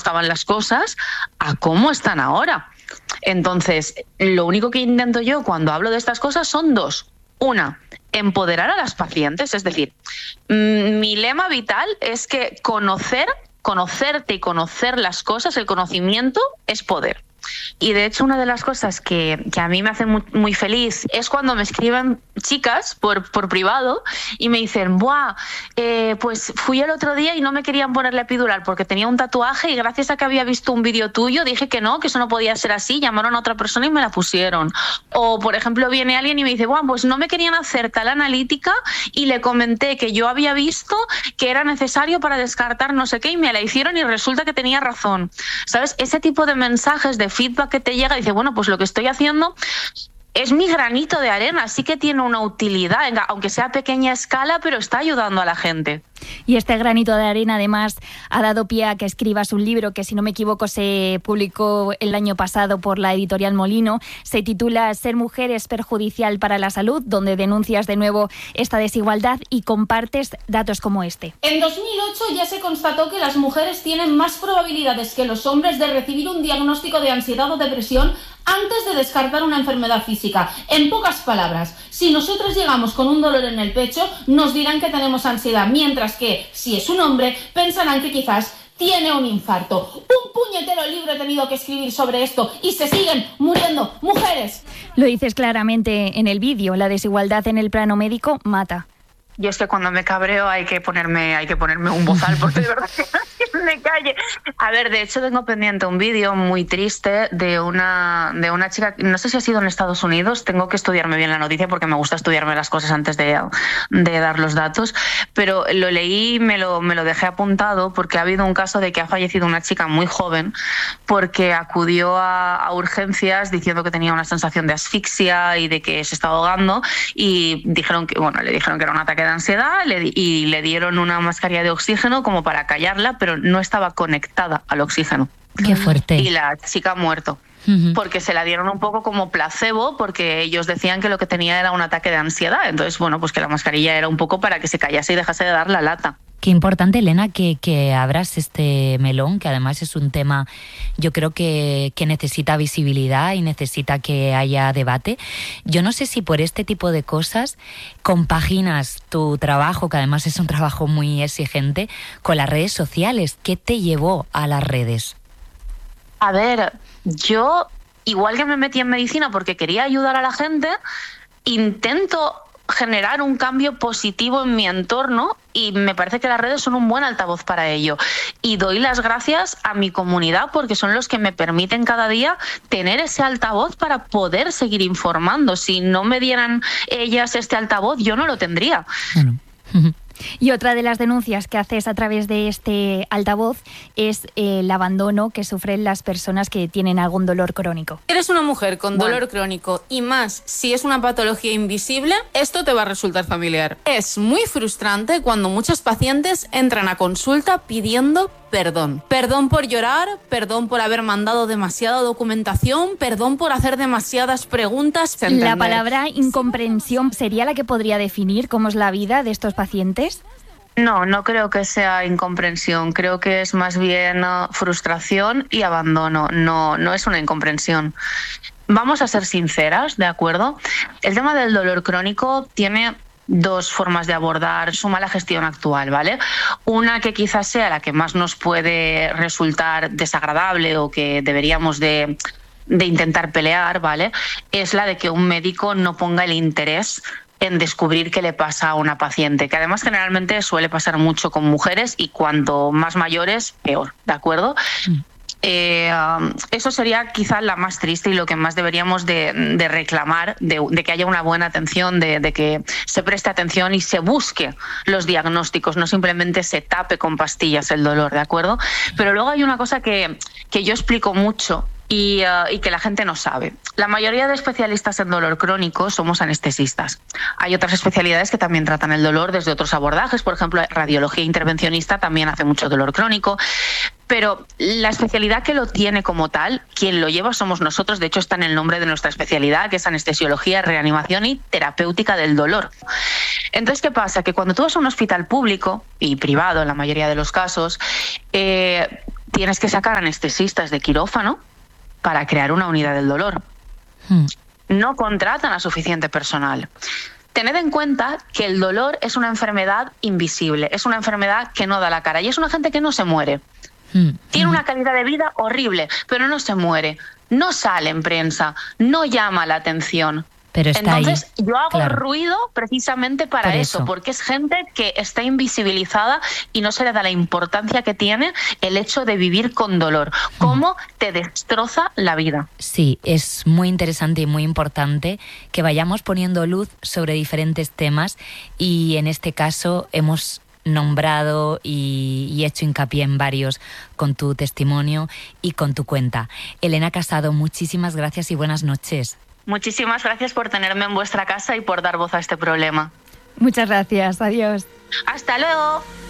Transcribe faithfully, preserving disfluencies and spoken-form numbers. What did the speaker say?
estaban las cosas a cómo están ahora. Entonces, lo único que intento yo cuando hablo de estas cosas son dos. Una, empoderar a las pacientes, es decir, mi lema vital es que conocer, conocerte y conocer las cosas, el conocimiento es poder. Y de hecho una de las cosas que, que a mí me hace muy, muy feliz es cuando me escriben chicas por, por privado y me dicen, ¡buah! Eh, pues fui el otro día y no me querían poner la epidural porque tenía un tatuaje y gracias a que había visto un vídeo tuyo dije que no, que eso no podía ser así, llamaron a otra persona y me la pusieron. O por ejemplo viene alguien y me dice, ¡buah! Pues no me querían hacer tal analítica y le comenté que yo había visto que era necesario para descartar no sé qué y me la hicieron y resulta que tenía razón. ¿Sabes? Ese tipo de mensajes de feedback que te llega, dice, bueno, pues lo que estoy haciendo es mi granito de arena, sí que tiene una utilidad, aunque sea a pequeña escala, pero está ayudando a la gente. Y este granito de arena, además, ha dado pie a que escribas un libro que, si no me equivoco, se publicó el año pasado por la editorial Molino. Se titula Ser mujer es perjudicial para la salud, donde denuncias de nuevo esta desigualdad y compartes datos como este. En dos mil ocho ya se constató que las mujeres tienen más probabilidades que los hombres de recibir un diagnóstico de ansiedad o depresión antes de descartar una enfermedad física. En pocas palabras, si nosotros llegamos con un dolor en el pecho, nos dirán que tenemos ansiedad, mientras que, si es un hombre, pensarán que quizás tiene un infarto. Un puñetero libro he tenido que escribir sobre esto y se siguen muriendo mujeres. Lo dices claramente en el vídeo, la desigualdad en el plano médico mata. Yo es que cuando me cabreo hay que ponerme, hay que ponerme un bozal porque de verdad que me calle. A ver, de hecho tengo pendiente un vídeo muy triste de una, de una chica, no sé si ha sido en Estados Unidos, tengo que estudiarme bien la noticia porque me gusta estudiarme las cosas antes de, de dar los datos, pero lo leí y me lo, me lo dejé apuntado porque ha habido un caso de que ha fallecido una chica muy joven porque acudió a, a urgencias diciendo que tenía una sensación de asfixia y de que se estaba ahogando y dijeron que, bueno, le dijeron que era un ataque de ansiedad le, y le dieron una mascarilla de oxígeno como para callarla, pero no estaba conectada al oxígeno. Qué fuerte. Y la chica ha muerto. Uh-huh. Porque se la dieron un poco como placebo, porque ellos decían que lo que tenía era un ataque de ansiedad. Entonces, bueno, pues que la mascarilla era un poco para que se callase y dejase de dar la lata. Qué importante, Elena, que, que abras este melón, que además es un tema, yo creo que, que necesita visibilidad y necesita que haya debate. Yo no sé si por este tipo de cosas compaginas tu trabajo, que además es un trabajo muy exigente, con las redes sociales. ¿Qué te llevó a las redes? A ver, yo, igual que me metí en medicina porque quería ayudar a la gente, intento generar un cambio positivo en mi entorno y me parece que las redes son un buen altavoz para ello. Y doy las gracias a mi comunidad porque son los que me permiten cada día tener ese altavoz para poder seguir informando. Si no me dieran ellas este altavoz, yo no lo tendría. Bueno. Y otra de las denuncias que haces a través de este altavoz es el abandono que sufren las personas que tienen algún dolor crónico. Eres una mujer con bueno. dolor crónico y más si es una patología invisible, esto te va a resultar familiar. Es muy frustrante cuando muchos pacientes entran a consulta pidiendo perdón. Perdón por llorar, perdón por haber mandado demasiada documentación, perdón por hacer demasiadas preguntas. La palabra incomprensión sería la que podría definir cómo es la vida de estos pacientes. No, no creo que sea incomprensión, creo que es más bien uh, frustración y abandono, no, no es una incomprensión. Vamos a ser sinceras, ¿de acuerdo? El tema del dolor crónico tiene dos formas de abordar su mala gestión actual, ¿vale? Una que quizás sea la que más nos puede resultar desagradable o que deberíamos de, de intentar pelear, ¿vale? Es la de que un médico no ponga el interés en descubrir qué le pasa a una paciente, que además generalmente suele pasar mucho con mujeres y cuanto más mayores, peor, ¿de acuerdo? Mm. Eh, um, eso sería quizá la más triste y lo que más deberíamos de, de reclamar, de, de que haya una buena atención, de, de que se preste atención y se busque los diagnósticos, no simplemente se tape con pastillas el dolor, ¿de acuerdo? Pero luego hay una cosa que, que yo explico mucho y, uh, y que la gente no sabe. La mayoría de especialistas en dolor crónico somos anestesistas. Hay otras especialidades que también tratan el dolor desde otros abordajes, por ejemplo, radiología intervencionista también hace mucho dolor crónico, pero la especialidad que lo tiene como tal, quien lo lleva somos nosotros, de hecho está en el nombre de nuestra especialidad, que es anestesiología, reanimación y terapéutica del dolor. Entonces, ¿qué pasa? Que cuando tú vas a un hospital público y privado, en la mayoría de los casos, eh, tienes que sacar anestesistas de quirófano para crear una unidad del dolor. Mm. No contratan a suficiente personal. Tened en cuenta que el dolor es una enfermedad invisible, es una enfermedad que no da la cara y es una gente que no se muere. Mm. Tiene una calidad de vida horrible, pero no se muere, no sale en prensa, no llama la atención. Pero está Entonces, ahí. yo hago Claro. ruido precisamente para Por eso, eso. porque es gente que está invisibilizada y no se le da la importancia que tiene el hecho de vivir con dolor, cómo te destroza la vida. Sí, es muy interesante y muy importante que vayamos poniendo luz sobre diferentes temas y en este caso hemos nombrado y, y hecho hincapié en varios con tu testimonio y con tu cuenta. Elena Casado, muchísimas gracias y buenas noches. Muchísimas gracias por tenerme en vuestra casa y por dar voz a este problema. Muchas gracias. Adiós. Hasta luego.